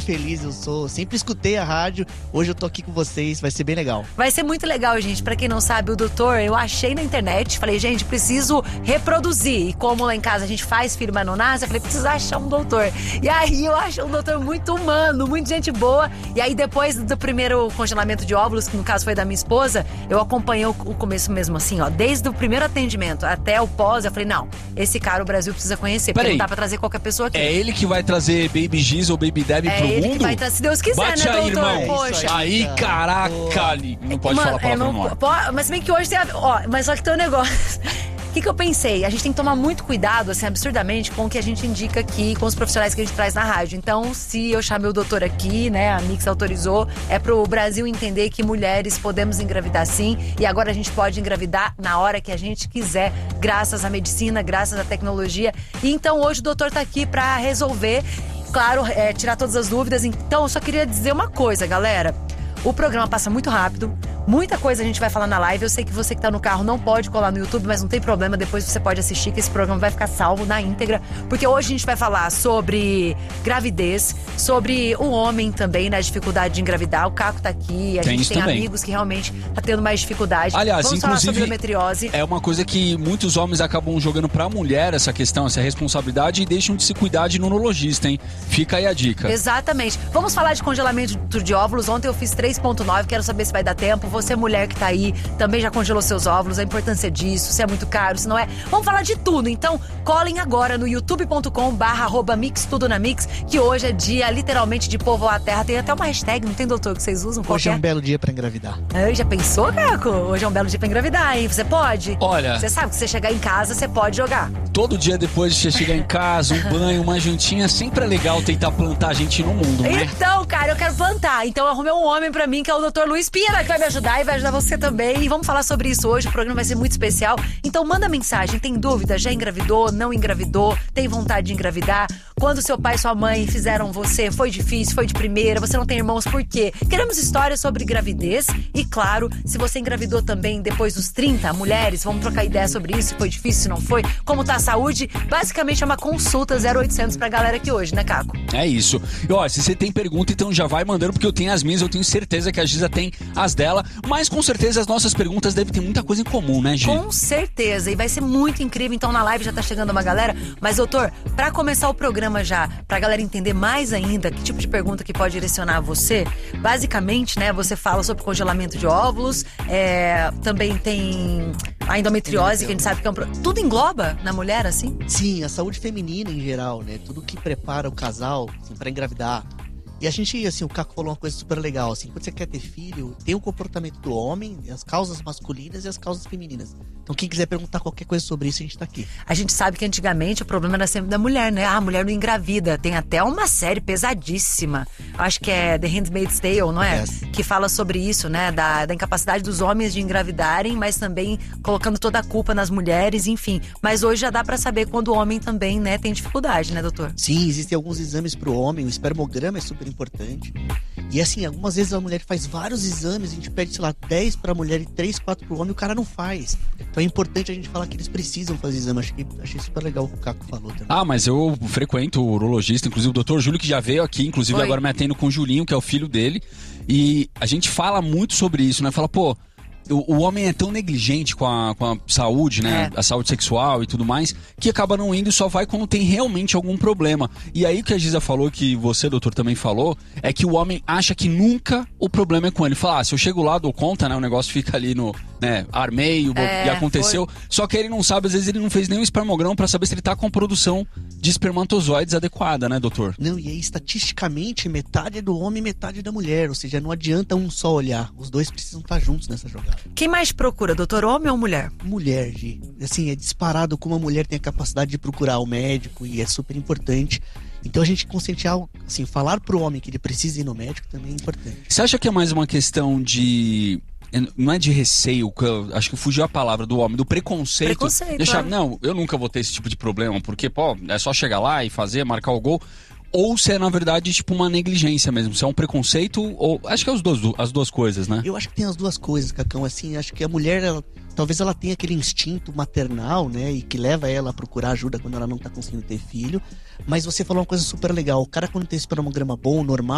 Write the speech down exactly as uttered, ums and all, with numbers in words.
feliz eu sou. Sempre escutei a rádio, hoje eu tô aqui com vocês, vai ser bem legal. Vai ser muito legal, gente. Pra quem não sabe, o doutor, eu achei na internet, falei, gente, preciso reproduzir. E como lá em casa a gente faz filho, mas não nasce, eu falei, preciso achar um doutor. E aí eu achei um doutor muito humano, muito gente boa. E aí depois do primeiro congelamento de óvulos, que no caso foi da minha esposa, eu acompanhei o começo mesmo assim, ó. Desde o primeiro atendimento até o pós, eu falei, não, esse cara o Brasil precisa conhecer, porque Peraí, não dá pra trazer qualquer pessoa aqui. É ele que vai trazer Baby Giz ou Baby Deb é pro ele mundo? Que vai trazer, se Deus quiser, Bate né, aí, doutor? irmão. Poxa. Aí, aí caraca, não pode Mano, falar palavrão não, no ar. pode, mas se bem que hoje tem a, ó, mas só que tem um negócio. O que, que eu pensei? A gente tem que tomar muito cuidado, assim, absurdamente, com o que a gente indica aqui, com os profissionais que a gente traz na rádio. Então, se eu chamei o doutor aqui, né, a Mix autorizou, é pro Brasil entender que mulheres podemos engravidar sim, e agora a gente pode engravidar na hora que a gente quiser, graças à medicina, graças à tecnologia. E então, hoje o doutor tá aqui pra resolver, claro, é, tirar todas as dúvidas. Então, eu só queria dizer uma coisa, galera. O programa passa muito rápido, muita coisa a gente vai falar na live. Eu sei que você que tá no carro não pode colar no YouTube, mas não tem problema, depois você pode assistir, que esse programa vai ficar salvo na íntegra. Porque hoje a gente vai falar sobre gravidez, sobre o homem também, né, dificuldade de engravidar. O Caco tá aqui, a Tem gente isso tem também. amigos que realmente tá tendo mais dificuldade. Aliás, Vamos falar sobre inclusive, endometriose. é uma coisa que muitos homens acabam jogando pra mulher, essa questão, essa responsabilidade, e deixam de se cuidar de urologista, hein? Fica aí a dica. Exatamente. Vamos falar de congelamento de óvulos. Ontem eu fiz três ponto nove, quero saber se vai dar tempo. Você, mulher que tá aí, também já congelou seus óvulos, a importância disso, se é muito caro, se não é. Vamos falar de tudo. Então, colhem agora no youtube ponto com barra arroba mix tudo na mix, que hoje é dia, literalmente, de povoar a terra. Tem até uma hashtag, não tem, doutor, que vocês usam? Hoje é um Qualquer? belo dia pra engravidar. Ah, já pensou, Caco? Hoje é um belo dia pra engravidar, hein? Você pode? Olha, Você sabe que se você chegar em casa, você pode jogar. todo dia depois de você chegar em casa, um banho, uma jantinha, sempre é legal tentar plantar gente no mundo, né? Então, cara, eu quero plantar. Então eu arrumei um homem pra mim, que é o doutor Luiz Pina, que vai me ajudar e vai ajudar você também. E vamos falar sobre isso hoje, o programa vai ser muito especial. Então manda mensagem, tem dúvida? Já engravidou? Não engravidou? Tem vontade de engravidar? Quando seu pai e sua mãe fizeram você, foi difícil? Foi de primeira? Você não tem irmãos? Por quê? Queremos histórias sobre gravidez. E claro, se você engravidou também depois dos trinta, mulheres, vamos trocar ideia sobre isso, se foi difícil, se não foi, como tá a saúde. Basicamente é uma consulta zero oitocentos pra galera aqui hoje, né, Caco? É isso. E ó, se você tem pergunta, então já vai mandando, porque eu tenho as minhas, eu tenho certeza que a Giza tem as dela, mas com certeza as nossas perguntas devem ter muita coisa em comum, né, Gi? Com certeza, e vai ser muito incrível. Então na live já tá chegando uma galera. Mas doutor, pra começar o programa já, pra galera entender mais ainda que tipo de pergunta que pode direcionar a você, basicamente, né, você fala sobre congelamento de óvulos, é, também tem a endometriose, que a gente sabe que é um... pro- Tudo engloba na mulher, assim? Sim, a saúde feminina em geral, né? Tudo que prepara o casal, assim, pra engravidar. E a gente, assim, o Caco falou uma coisa super legal, assim, quando você quer ter filho, tem o comportamento do homem, as causas masculinas e as causas femininas. Então quem quiser perguntar qualquer coisa sobre isso, a gente tá aqui. A gente sabe que antigamente o problema era sempre da mulher, né? Ah, a mulher não engravida. Tem até uma série pesadíssima. Acho que é The Handmaid's Tale, não é? Yes. Que fala sobre isso, né? Da, da incapacidade dos homens de engravidarem, mas também colocando toda a culpa nas mulheres, enfim. Mas hoje já dá pra saber quando o homem também, né, tem dificuldade, né, doutor? Sim, existem alguns exames pro homem, o espermograma é super importante. E assim, algumas vezes a mulher faz vários exames, a gente pede, sei lá, dez pra mulher e três, quatro pro homem, e o cara não faz. Então é importante a gente falar que eles precisam fazer exame. Achei, achei super legal o que o Caco falou também. Ah, mas eu frequento o urologista, inclusive o doutor Júlio, que já veio aqui, inclusive Oi. agora me atendo com o Julinho, que é o filho dele. E a gente fala muito sobre isso, né? Fala, pô, o, o homem é tão negligente com a, com a saúde, né? É. A saúde sexual e tudo mais, que acaba não indo e só vai quando tem realmente algum problema. E aí o que a Giza falou, que você, doutor, também falou, é que o homem acha que nunca o problema é com ele. Fala, ah, se eu chego lá, dou conta, né? O negócio fica ali no, né? Armei, o- É, e aconteceu. Só que ele não sabe, às vezes ele não fez nenhum espermograma pra saber se ele tá com produção de espermatozoides adequada, né, doutor? Não, e aí estatisticamente metade é do homem e metade da mulher. Ou seja, não adianta um só olhar. Os dois precisam estar juntos nessa jogada. Quem mais procura, doutor? Homem ou mulher? Mulher, Gi. Assim, é disparado como a mulher tem a capacidade de procurar o médico e é super importante. Então a gente conscientizar, assim, falar pro homem que ele precisa ir no médico também é importante. Você acha que é mais uma questão de... Não é de receio, que eu acho que fugiu a palavra do homem, do preconceito. Preconceito, Deixar, é. não, eu nunca vou ter esse tipo de problema, porque, pô, é só chegar lá e fazer, marcar o gol. Ou se é, na verdade, tipo uma negligência mesmo. Se é um preconceito, ou... Acho que é os dois, as duas coisas, né? Eu acho que tem as duas coisas, Cacão. Assim, acho que a mulher, ela, talvez ela tenha aquele instinto maternal, né? E que leva ela a procurar ajuda quando ela não tá conseguindo ter filho. Mas você falou uma coisa super legal. O cara, quando tem espermograma bom, normal,